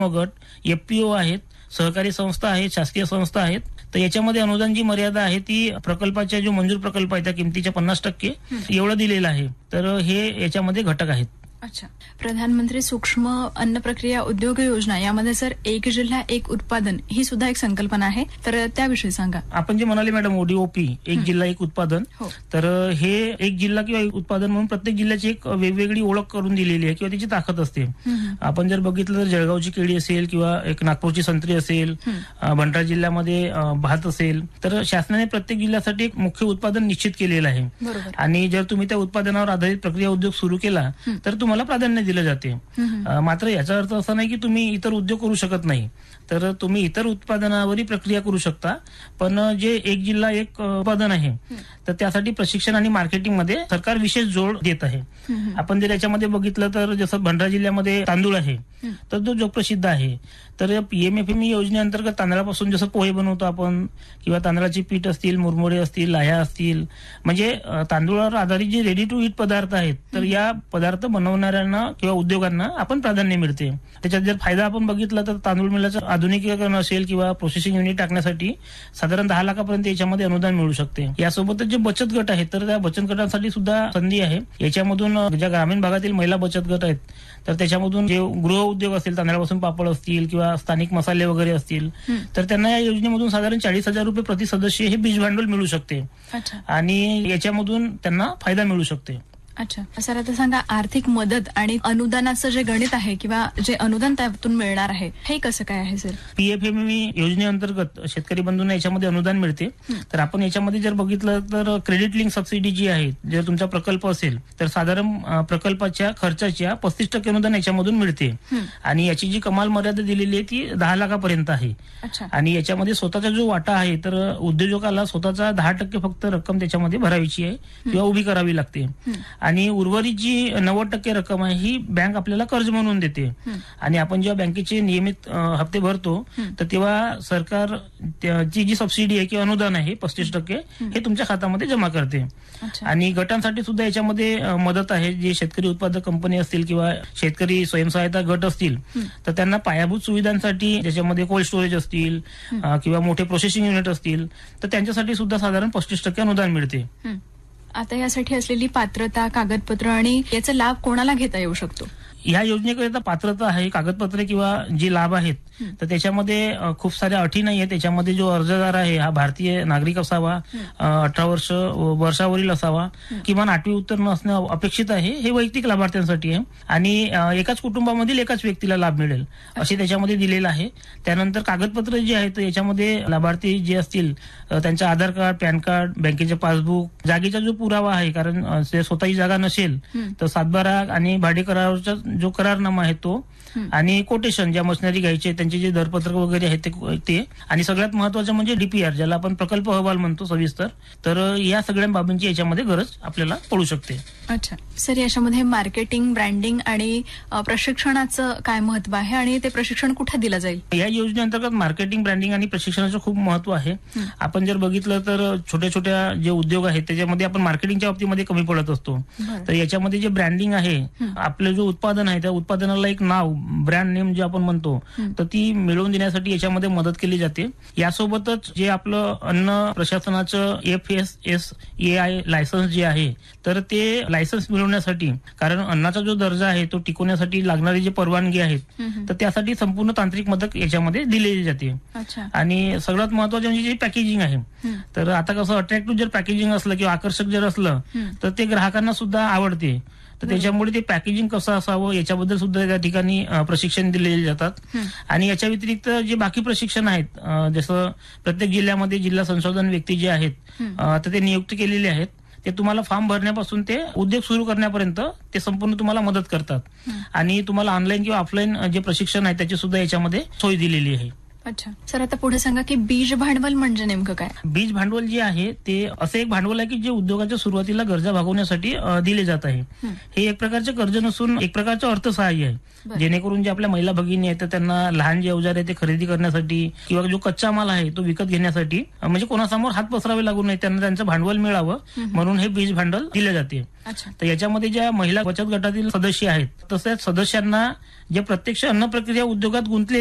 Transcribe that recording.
गट, एफपीओ आहेत, सहकारी संस्था आहेत, शासकीय संस्था आहेत. तर याच्यामध्ये अनुदान जी मर्यादा आहे ती प्रकल्पाच्या जो मंजूर प्रकल्प आहे त्या किमतीच्या 50% एवढं दिलेलं आहे. तर हे याच्यामध्ये घटक आहेत. अच्छा. प्रधानमंत्री सूक्ष्म अन्न प्रक्रिया उद्योग योजना यामध्ये सर एक जिल्हा एक उत्पादन ही सुद्धा एक संकल्पना आहे, तर त्याविषयी सांगा. आपण जे म्हणाले मॅडम ओडीओपी एक जिल्हा एक उत्पादन, तर हे एक जिल्हा किंवा एक उत्पादन म्हणून प्रत्येक जिल्ह्याची एक वेगवेगळी ओळख करून दिलेली आहे किंवा त्याची ताकद असते. आपण जर बघितलं तर जळगावची केळी असेल किंवा एक नागपूरची संत्री असेल, भंडारा जिल्ह्यामध्ये भात असेल, तर शासनाने प्रत्येक जिल्ह्यासाठी एक मुख्य उत्पादन निश्चित केलेलं आहे. आणि जर तुम्ही त्या उत्पादनावर आधारित प्रक्रिया उद्योग सुरू केला तर तुम्हाला प्राधान्य दिलं जाते. मात्र याचा अर्थ असा नाही की तुम्ही इतर उद्योग करू शकत नाही. तर तुम्ही इतर उत्पादनावरही प्रक्रिया करू शकता, पण जे एक जिल्हा एक उत्पादन आहे तर त्यासाठी प्रशिक्षण आणि मार्केटिंग मध्ये सरकार विशेष जोर देत आहे. आपण जर याच्यामध्ये बघितलं तर जसं भंडारा जिल्ह्यामध्ये तांदूळ आहे तर तो जगप्रसिद्ध आहे. तर पीएमएफएमई योजनेअंतर्गत तांदळापासून जसं पोहे बनवतो आपण किंवा तांदळाची पीठ असतील, मुरमुरे असतील, लाह्या असतील, म्हणजे तांदूळावर आधारित जे रेडी टू ईट पदार्थ आहेत तर या पदार्थ बनवणाऱ्यांना किंवा उद्योगांना आपण प्राधान्य मिळते. त्याच्यात जर फायदा आपण बघितला तर तांदूळ मिलाचं आधुनिकीकरण असेल किंवा प्रोसेसिंग युनिट टाकण्यासाठी साधारण 10 लाखापर्यंत याच्यामध्ये अनुदान मिळू शकते. यासोबतच जे बचत गट आहेत तर त्या बचत गटांसाठी सुद्धा संधी आहे. याच्यामधून ज्या ग्रामीण भागातील महिला बचत गट आहेत तर त्याच्यामधून जे गृह उद्योग असतील, तांदळापासून पापड असतील किंवा स्थानिक मसाले वगैरे असतील तर त्यांना या योजनेमधून साधारण 40,000 रुपये प्रति सदस्य हे बीज भांडवल मिळू शकते आणि याच्यामधून त्यांना फायदा मिळू शकते. अच्छा. सर आता सांगा, आर्थिक मदत आणि अनुदानाचं जे गणित आहे किंवा जे अनुदान त्यातून मिळणार आहे हे कसं काय आहे सर? पीएफएमई योजनेअंतर्गत शेतकरी बंधूंना याच्यामध्ये अनुदान मिळते. तर आपण याच्यामध्ये जर बघितलं तर क्रेडिट लिंक सबसिडी जी आहे, जर तुमचा प्रकल्प असेल तर साधारण प्रकल्पाच्या खर्चाच्या 35% अनुदान याच्यामधून मिळते आणि याची जी कमाल मर्यादा दिलेली आहे ती 10 लाखापर्यंत आहे. आणि याच्यामध्ये स्वतःचा जो वाटा आहे तर उद्योजकाला स्वतःचा 10% फक्त रक्कम त्याच्यामध्ये भरायची आहे किंवा उभी करावी लागते आणि उर्वरित जी 90% रक्कम आहे ही बँक आपल्याला कर्ज म्हणून देते. आणि आपण जेव्हा बँकेचे नियमित हप्ते भरतो तर तेव्हा सरकार ची जी सबसिडी आहे किंवा अनुदान आहे 35% हे तुमच्या खात्यामध्ये जमा करते. आणि गटांसाठी सुद्धा याच्यामध्ये मदत आहे. जे शेतकरी उत्पादक कंपनी असतील किंवा शेतकरी स्वयंसहायता गट असतील तर त्यांना पायाभूत सुविधांसाठी ज्याच्यामध्ये कोल्ड स्टोरेज असतील किंवा मोठे प्रोसेसिंग युनिट असतील तर त्यांच्यासाठी सुद्धा साधारण 35% अनुदान मिळते. आता यासाठी असलेली पात्रता, कागदपत्र आणि याचा लाभ कोणाला घेता येऊ शकतो? या योजनेकरिता पात्रता आहे, कागदपत्रे किंवा जे लाभ आहेत तर त्याच्यामध्ये खूप साऱ्या अटी नाही आहेत. त्याच्यामध्ये जो अर्जदार आहे हा भारतीय नागरिक असावा, 18 वर्षावरील असावा, किमान 8वी उत्तीर्ण असणं अपेक्षित आहे. हे वैयक्तिक लाभार्थ्यांसाठी आहे आणि एकाच कुटुंबामधील एकाच व्यक्तीला लाभ मिळेल असे त्याच्यामध्ये दिलेलं आहे. त्यानंतर कागदपत्र जे आहेत याच्यामध्ये लाभार्थी जे असतील त्यांचं आधार कार्ड, पॅन कार्ड, बँकेचे पासबुक, जागेचा जो पुरावा आहे, कारण स्वतःची जागा नसेल तर सातबारा आणि भाडे कराराचा जो करारनामा आहे तो, आणि कोटेशन ज्या मशिनरी घ्यायचे त्यांचे जे दरपत्रक वगैरे आहेत ते, आणि सगळ्यात महत्वाचं म्हणजे डीपीआर ज्याला आपण प्रकल्प अहवाल म्हणतो सविस्तर. तर या सगळ्या बाबींची याच्यामध्ये गरज आपल्याला पडू शकते. अच्छा सर, याच्यामध्ये मार्केटिंग, ब्रँडिंग आणि प्रशिक्षणाचं काय महत्व आहे आणि ते प्रशिक्षण कुठे दिलं जाईल? या योजनेअंतर्गत मार्केटिंग, ब्रँडिंग आणि प्रशिक्षणाचं खूप महत्व आहे. आपण जर बघितलं तर छोट्या छोट्या जे उद्योग आहेत त्याच्यामध्ये आपण मार्केटिंगच्या बाबतीमध्ये कमी पडत असतो. तर याच्यामध्ये जे ब्रँडिंग आहे, आपलं जो उत्पादन आहे त्या उत्पादनाला एक नाव, ब्रँड नेम जे आपण म्हणतो तर ती मिळवून देण्यासाठी याच्यामध्ये मदत केली जाते. यासोबतच जे आपलं अन्न प्रशासनाचं FSSAI लायसन्स जे आहे तर ते लायसन्स मिळवण्यासाठी, कारण अन्नाचा जो दर्जा आहे तो टिकवण्यासाठी लागणारी जी परवानगी आहेत तर त्यासाठी संपूर्ण तांत्रिक मदत याच्यामध्ये दिलेली जाते. आणि सगळ्यात महत्वाचं म्हणजे जे पॅकेजिंग आहे, तर आता कसं अट्रॅक्टिव्ह जर पॅकेजिंग असलं किंवा आकर्षक जर असलं तर ते ग्राहकांना सुद्धा आवडते. तर त्याच्यामुळे ते पॅकेजिंग कसं असावं याच्याबद्दल सुद्धा त्या ठिकाणी प्रशिक्षण दिलेले जातात. आणि याच्या व्यतिरिक्त जे बाकी प्रशिक्षण आहेत, जसं प्रत्येक जिल्ह्यामध्ये जिल्हा संशोधन व्यक्ती जे आहेत तर ते नियुक्त केलेले आहेत. ते तुम्हाला फॉर्म भरण्यापासून ते उद्योग सुरू करण्यापर्यंत ते संपूर्ण तुम्हाला मदत करतात. आणि तुम्हाला ऑनलाईन किंवा ऑफलाईन जे प्रशिक्षण आहे त्याची सुद्धा याच्यामध्ये सोय दिलेली आहे. अच्छा सर, आता पुढे सांगा की बीज भांडवल म्हणजे नेमकं काय? बीज भांडवल जे आहे ते असं एक भांडवल आहे की जे उद्योगाच्या सुरुवातीला गरजा भागवण्यासाठी दिले जात आहे. हे एक प्रकारचे कर्ज नसून एक प्रकारचं अर्थसहाय्य आहे, जेणेकरून जे आपल्या महिला भगिनी आहेत त्यांना लहान जे अवजार आहे ते खरेदी करण्यासाठी किंवा जो कच्चा माल आहे तो विकत घेण्यासाठी म्हणजे कोणासमोर हात पसरावे लागू नये, त्यांना त्यांचं भांडवल मिळावं म्हणून हे बीज भांडवल दिले जाते. तर याच्यामध्ये ज्या महिला बचत गटातील सदस्य आहेत तसेच सदस्यांना जे प्रत्यक्ष अन्न प्रक्रिया उद्योगात गुंतले